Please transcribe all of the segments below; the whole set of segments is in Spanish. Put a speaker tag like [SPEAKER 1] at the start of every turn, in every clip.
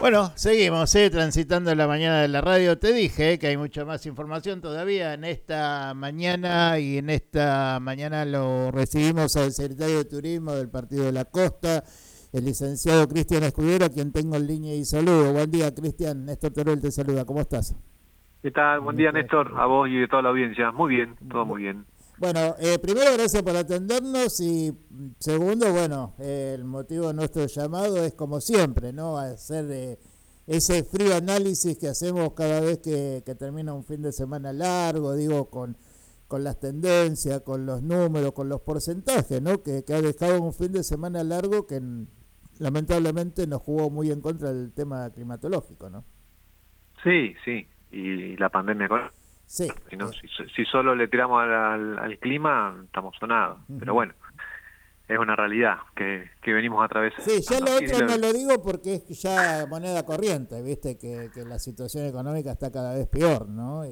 [SPEAKER 1] Bueno, seguimos transitando la mañana de la radio. Te dije que hay mucha más información todavía en esta mañana y en esta mañana lo recibimos al secretario de Turismo del Partido de la Costa, el licenciado Cristian Escudero, a quien tengo en línea y saludo. Buen día, Cristian. Néstor Teruel te saluda. ¿Cómo estás?
[SPEAKER 2] ¿Qué tal? Buen día, Néstor, a vos y a toda la audiencia. Muy bien, todo muy bien.
[SPEAKER 1] Bueno, primero gracias por atendernos y segundo, bueno, el motivo de nuestro llamado es como siempre, ¿no? Hacer ese frío análisis que hacemos cada vez que termina un fin de semana largo, digo, con las tendencias, con los números, con los porcentajes, ¿no? Que ha dejado un fin de semana largo que lamentablemente nos jugó muy en contra del tema climatológico, ¿no?
[SPEAKER 2] Sí, sí, y la pandemia con...
[SPEAKER 1] Sí.
[SPEAKER 2] Si, no, si solo le tiramos al clima, estamos sonados. Pero bueno, es una realidad que venimos atravesando.
[SPEAKER 1] Sí, ya lo otro no lo digo porque es ya moneda corriente, viste que la situación económica está cada vez peor, ¿no?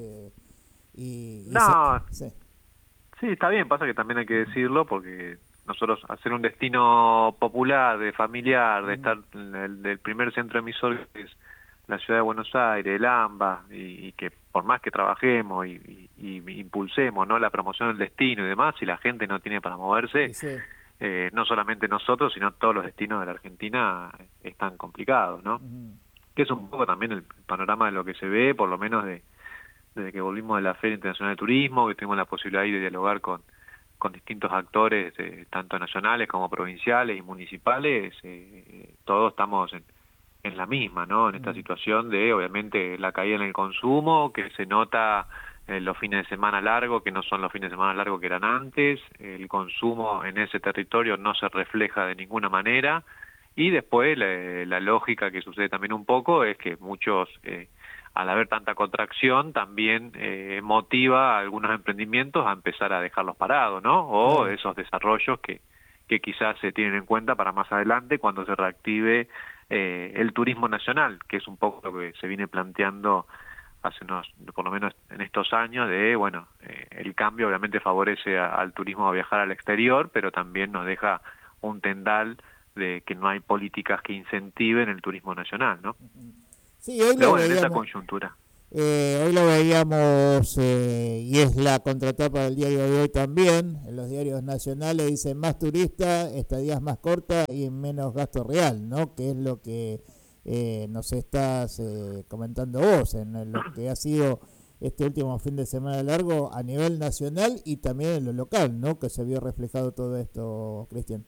[SPEAKER 2] No,
[SPEAKER 1] Sí.
[SPEAKER 2] sí, está bien, pasa que también hay que decirlo porque nosotros hacer un destino popular, de familiar, de estar en del primer centro emisor que es la ciudad de Buenos Aires, el AMBA, y que por más que trabajemos y impulsemos, ¿no?, la promoción del destino y demás, si la gente no tiene para moverse,
[SPEAKER 1] Sí.
[SPEAKER 2] no solamente nosotros, sino todos los destinos de la Argentina están complicados, ¿no? Que es un poco también el panorama de lo que se ve, por lo menos desde que volvimos de la Feria Internacional de Turismo, que tuvimos la posibilidad ahí de dialogar con distintos actores, tanto nacionales como provinciales y municipales. Todos estamos en la misma, ¿no? En esta situación de, obviamente, la caída en el consumo, que se nota los fines de semana largos, que no son los fines de semana largos que eran antes, el consumo en ese territorio no se refleja de ninguna manera, y después la lógica que sucede también un poco es que muchos, al haber tanta contracción, también motiva a algunos emprendimientos a empezar a dejarlos parados, ¿no? O
[SPEAKER 1] Claro.
[SPEAKER 2] esos desarrollos que quizás se tienen en cuenta para más adelante cuando se reactive el turismo nacional, que es un poco lo que se viene planteando hace por lo menos en estos años, de, bueno, el cambio obviamente favorece al turismo a viajar al exterior, pero también nos deja un tendal de que no hay políticas que incentiven el turismo nacional, ¿no?
[SPEAKER 1] Sí, hoy
[SPEAKER 2] Pero
[SPEAKER 1] lo
[SPEAKER 2] bueno, en esta
[SPEAKER 1] veíamos.
[SPEAKER 2] coyuntura.
[SPEAKER 1] Hoy lo veíamos y es la contratapa del diario de hoy también. En los diarios nacionales dicen más turistas, estadías más cortas y menos gasto real, ¿no? Que es lo que nos estás comentando vos en lo que ha sido este último fin de semana largo a nivel nacional y también en lo local, ¿no? Que se vio reflejado todo esto, Cristian.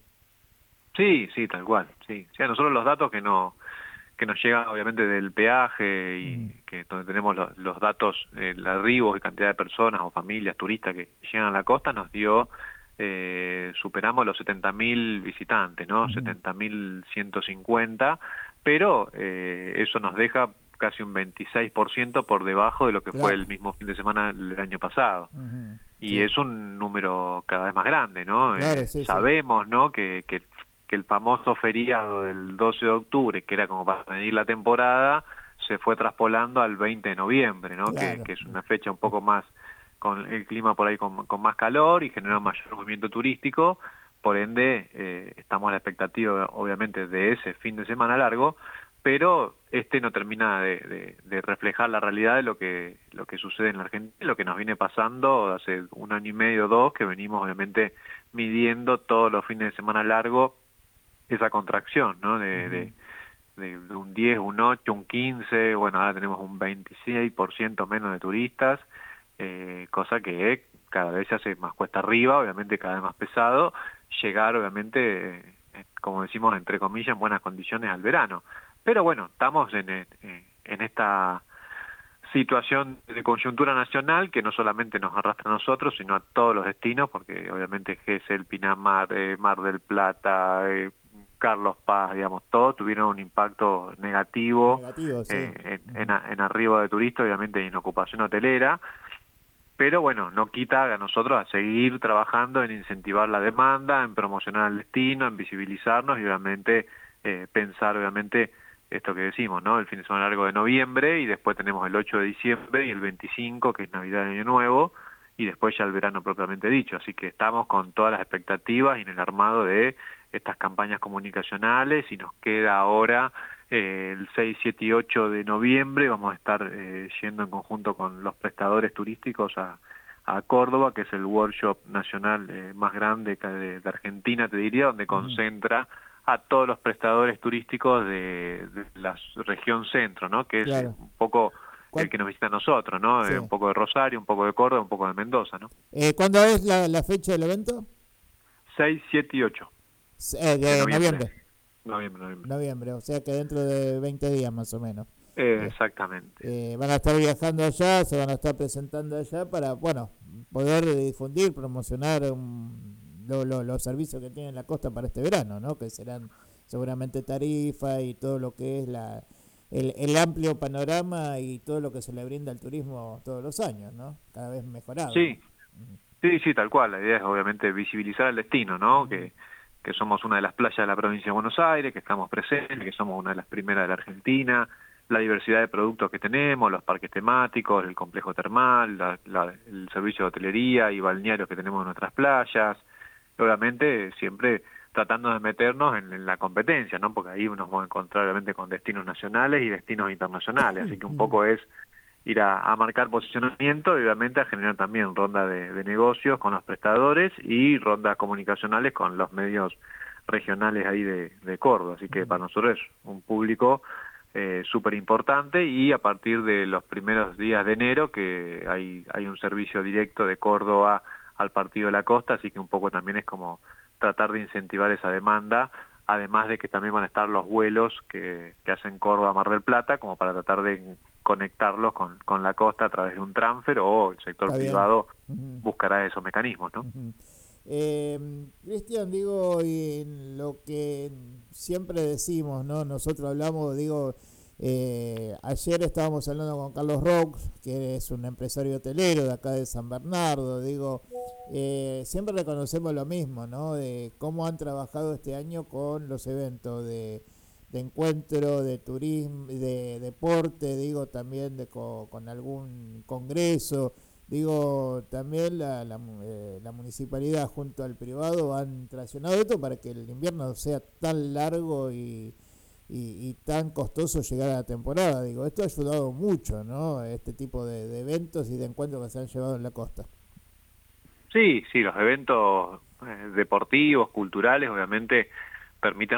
[SPEAKER 2] Sí, sí, tal cual, sí. Sí, a nosotros los datos que nos llegan obviamente del peaje y que donde tenemos los datos, el arribo y cantidad de personas o familias, turistas que llegan a la costa, nos dio, superamos los 70.000 visitantes, ¿no? 70.150, pero eso nos deja casi un 26% por debajo de lo que fue
[SPEAKER 1] Claro.
[SPEAKER 2] el mismo fin de semana del año pasado. Y
[SPEAKER 1] Sí,
[SPEAKER 2] es un número cada vez más grande, ¿no?
[SPEAKER 1] claro, sí, sí.
[SPEAKER 2] Sabemos, ¿no?, que el famoso feriado del 12 de octubre, que era como para medir la temporada, se fue traspolando al 20 de noviembre, ¿no?
[SPEAKER 1] Claro.
[SPEAKER 2] Que es una fecha un poco más, con el clima por ahí con más calor y genera mayor movimiento turístico, por ende estamos a la expectativa, obviamente, de ese fin de semana largo, pero este no termina de reflejar la realidad de lo que sucede en la Argentina, lo que nos viene pasando hace un año y medio o dos, que venimos obviamente midiendo todos los fines de semana largo esa contracción, ¿no? De un 10, un 8, un 15, bueno, ahora tenemos un 26% menos de turistas, cosa que cada vez se hace más cuesta arriba, obviamente cada vez más pesado, llegar obviamente, como decimos entre comillas, en buenas condiciones al verano. Pero bueno, estamos en esta situación de coyuntura nacional que no solamente nos arrastra a nosotros, sino a todos los destinos, porque obviamente Gesell, Pinamar, Mar del Plata, Carlos Paz, digamos, todos tuvieron un impacto negativo
[SPEAKER 1] Negativo, sí.
[SPEAKER 2] en arribo de turistas, obviamente en ocupación hotelera, pero bueno, no quita a nosotros a seguir trabajando en incentivar la demanda, en promocionar el destino, en visibilizarnos y obviamente pensar, obviamente, esto que decimos, ¿no? El fin de semana largo de noviembre y después tenemos el 8 de diciembre y el 25, que es Navidad y Año Nuevo, y después ya el verano propiamente dicho. Así que estamos con todas las expectativas y en el armado de estas campañas comunicacionales y nos queda ahora el 6, 7 y 8 de noviembre vamos a estar yendo en conjunto con los prestadores turísticos a Córdoba, que es el workshop nacional más grande de Argentina, te diría, donde concentra a todos los prestadores turísticos de la región centro, ¿no? Que es
[SPEAKER 1] Claro.
[SPEAKER 2] un poco el que nos visita a nosotros, ¿no?
[SPEAKER 1] Sí.
[SPEAKER 2] Un poco de Rosario, un poco de Córdoba, un poco de Mendoza, ¿no?
[SPEAKER 1] ¿Cuándo es la fecha del evento?
[SPEAKER 2] 6, 7 y 8 de
[SPEAKER 1] De
[SPEAKER 2] noviembre.
[SPEAKER 1] noviembre.
[SPEAKER 2] Noviembre.
[SPEAKER 1] Noviembre, o sea que dentro de 20 días más o menos.
[SPEAKER 2] Exactamente.
[SPEAKER 1] Van a estar viajando allá, se van a estar presentando allá para, bueno, poder difundir, promocionar los servicios que tiene la costa para este verano, ¿no? Que serán seguramente tarifa y todo lo que es el amplio panorama y todo lo que se le brinda al turismo todos los años, ¿no? Cada vez mejorado, ¿no?
[SPEAKER 2] Sí, sí, tal cual. La idea es obviamente visibilizar el destino, ¿no? Que somos una de las playas de la provincia de Buenos Aires, que estamos presentes, que somos una de las primeras de la Argentina, la diversidad de productos que tenemos, los parques temáticos, el complejo termal, el servicio de hotelería y balnearios que tenemos en nuestras playas. Obviamente siempre tratando de meternos en la competencia, ¿no? Porque ahí nos vamos a encontrar obviamente con destinos nacionales y destinos internacionales, así que un poco es ir a marcar posicionamiento y obviamente a generar también ronda de negocios con los prestadores y rondas comunicacionales con los medios regionales ahí de Córdoba, así que para nosotros es un público súper importante y a partir de los primeros días de enero que hay un servicio directo de Córdoba al Partido de la Costa, así que un poco también es como tratar de incentivar esa demanda, además de que también van a estar los vuelos que hacen Córdoba a Mar del Plata, como para tratar de conectarlos con la costa a través de un transfer, o el sector
[SPEAKER 1] Está bien.
[SPEAKER 2] privado buscará esos mecanismos, ¿no?
[SPEAKER 1] Cristian, digo, y en lo que siempre decimos, ¿no? Nosotros hablamos, digo, ayer estábamos hablando con Carlos Roux, que es un empresario hotelero de acá de San Bernardo, digo, siempre reconocemos lo mismo, ¿no? De cómo han trabajado este año con los eventos de encuentro, de turismo, de deporte, digo, también con algún congreso. Digo, también la municipalidad junto al privado han traccionado esto para que el invierno sea tan largo y tan costoso llegar a la temporada. Digo, esto ha ayudado mucho, ¿no? Este tipo de eventos y de encuentros que se han llevado en la costa.
[SPEAKER 2] Sí, los eventos deportivos, culturales, obviamente permiten